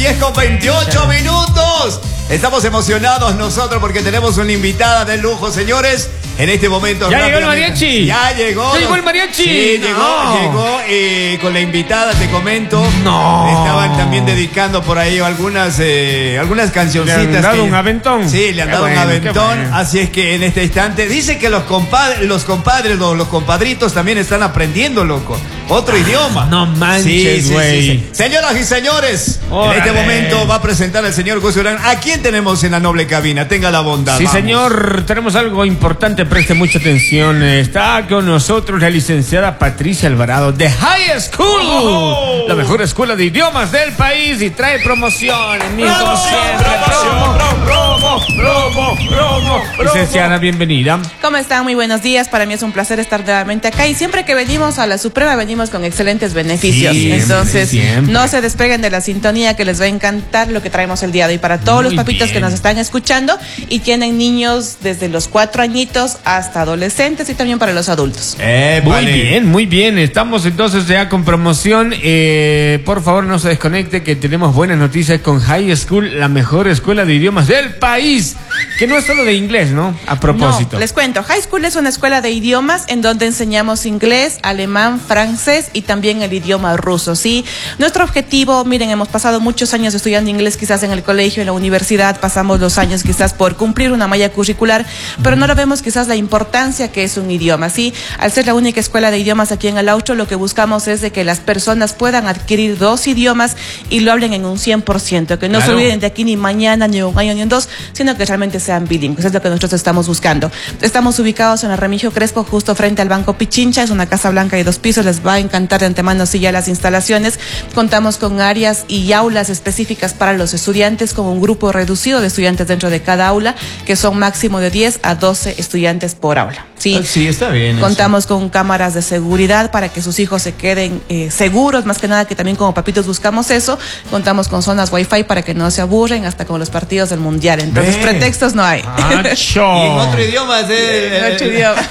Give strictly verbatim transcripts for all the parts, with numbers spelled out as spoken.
diez con veintiocho minutos. Estamos emocionados nosotros porque tenemos una invitada de lujo, señores. En este momento... ¿Ya llegó el mariachi? Ya llegó. ¿Ya llegó el mariachi? Sí, no. llegó, llegó eh, con la invitada, te comento. No. Estaban también dedicando por ahí algunas, eh, algunas cancioncitas. ¿Le han dado que, un aventón? Sí, le han qué dado bueno, un aventón. bueno. Así es que en este instante dice que los compadres, los compadres, los, los compadritos también están aprendiendo, loco. Otro ah, idioma. No manches, güey. Sí, sí, sí, sí. Señoras y señores, Órale. en este momento va a presentar el señor Gus Durán. ¿A quién tenemos en la noble cabina? Tenga la bondad. Sí, vamos. señor, tenemos algo importante, preste mucha atención. Está con nosotros la licenciada Patricia Alvarado de High School, oh. la mejor escuela de idiomas del país, y trae promociones, como siempre. Promo, promo, promo, promo. Licenciada, bienvenida. ¿Cómo están? Muy buenos días. Para mí es un placer estar nuevamente acá, y siempre que venimos a la Suprema venimos con excelentes beneficios. Siempre, Entonces, siempre. no se despeguen de la sintonía, que les va a encantar lo que traemos el día de hoy para todos Muy los papitos bien. que nos están escuchando y tienen niños desde los cuatro añitos hasta adolescentes, y también para los adultos. Eh, muy vale. bien, muy bien. Estamos entonces ya con promoción. Eh, por favor, no se desconecte, que tenemos buenas noticias con High School, la mejor escuela de idiomas del país. Que no es solo de inglés, ¿no? A propósito. No, les cuento. High School es una escuela de idiomas en donde enseñamos inglés, alemán, francés y también el idioma ruso, ¿sí? Nuestro objetivo, miren, hemos pasado muchos años estudiando inglés, quizás en el colegio, en la universidad, pasamos los años quizás por cumplir una malla curricular, pero no vemos quizás la importancia que es un idioma, ¿sí? Al ser la única escuela de idiomas aquí en el Austro, lo que buscamos es de que las personas puedan adquirir dos idiomas y lo hablen en un cien por ciento, que no claro. se olviden de aquí ni mañana, ni un año, ni en dos, sino que realmente sean bilingües. Es lo que nosotros estamos buscando. Estamos ubicados en la Remigio Crespo, justo frente al Banco Pichincha. Es una casa blanca de dos pisos. Les va a encantar de antemano si ya las instalaciones. Contamos con áreas y aulas específicas para los estudiantes, con un grupo reducido de estudiantes dentro de cada aula, que son máximo de diez a doce estudiantes por aula. Sí, sí, está bien. Contamos eso. con cámaras de seguridad para que sus hijos se queden eh, seguros, más que nada, que también como papitos buscamos eso. Contamos con zonas wifi para que no se aburren, hasta con los partidos del mundial. Entonces, Ve. pretextos no hay. ¡Acho! Y en otro idioma es de... En otro idioma.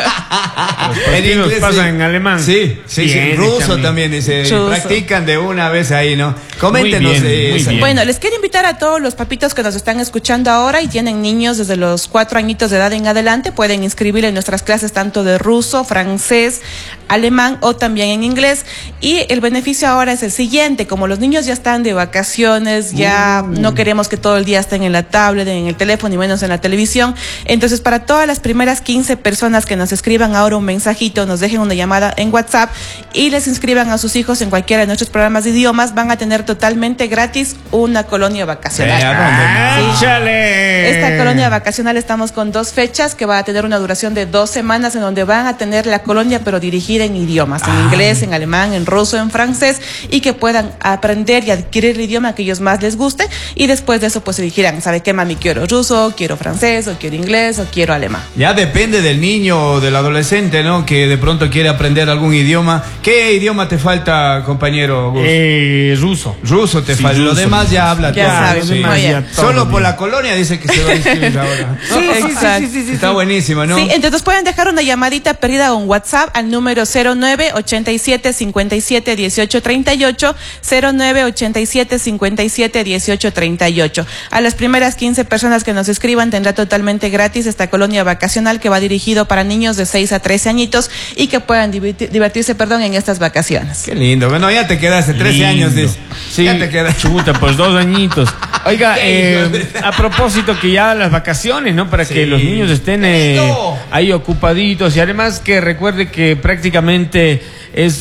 Los partidos en pasan en alemán. Sí, sí, sí, en ruso también, también dice. Chuso. Practican de una vez ahí, ¿no? Coméntenos. Muy bien, muy bien. Bueno, les quiero invitar a todos los papitos que nos están escuchando ahora y tienen niños desde los cuatro añitos de edad en adelante. Pueden inscribir en nuestras clases tanto de ruso, francés, alemán o también en inglés. Y el beneficio ahora es el siguiente: como los niños ya están de vacaciones, ya uh. no queremos que todo el día estén en la tablet, en el teléfono y menos en la televisión. Entonces, para todas las primeras quince personas que nos escriban ahora un mensajito, nos dejen una llamada en WhatsApp y les inscriban a sus hijos en cualquiera de nuestros programas de idiomas, van a tener totalmente gratis una colonia vacacional. Sí. Esta colonia vacacional estamos con dos fechas que va a tener una duración de dos semanas, en donde van a tener la colonia pero dirigida en idiomas, en ah. inglés, en alemán, en ruso, en francés, y que puedan aprender y adquirir el idioma que ellos más les guste, y después de eso pues elegirán, ¿sabe qué, mami? Quiero ruso, quiero francés, o quiero inglés, o quiero alemán. Ya depende del niño o del adolescente, ¿no? Que de pronto quiere aprender algún idioma. ¿Qué idioma te falta, compañero Gus? Eh, ruso. Ruso te sí, falta. Ruso. Lo demás ya habla ya todo. Sabes, sí. ya Solo bien. Por la colonia dice que se va a inscribir ahora. Sí, sí, sí, sí, sí, Está sí. buenísimo, ¿no? Sí, entonces pueden dejar una llamadita perdida o un WhatsApp al número cero nueve ochenta y siete cincuenta y siete dieciocho treinta y ocho, cero nueve ochenta y siete cincuenta y siete dieciocho treinta y ocho. A las primeras quince personas que nos escriban tendrá totalmente gratis esta colonia vacacional, que va dirigido para niños de seis a trece añitos y que puedan divertir, divertirse, perdón, en estas vacaciones. Qué lindo. Bueno, ya te quedaste trece lindo. años, dice. Sí, ya te quedas chuta, pues dos añitos. Oiga, eh, a propósito que ya las vacaciones, ¿no? Para sí. que los niños estén eh, ahí ocupaditos, y además que recuerde que prácticamente es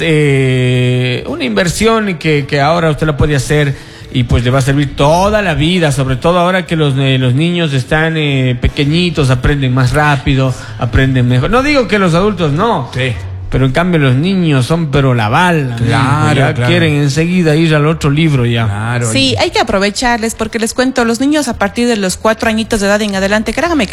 eh, una inversión que, que ahora usted la puede hacer y pues le va a servir toda la vida, sobre todo ahora que los, eh, los niños están eh, pequeñitos, aprenden más rápido, aprenden mejor. No digo que los adultos no. Sí. Pero en cambio los niños son pero la bala. Claro, ya claro. quieren enseguida ir al otro libro ya. Claro. Sí, hay que aprovecharles, porque les cuento, los niños a partir de los cuatro añitos de edad en adelante, créanme que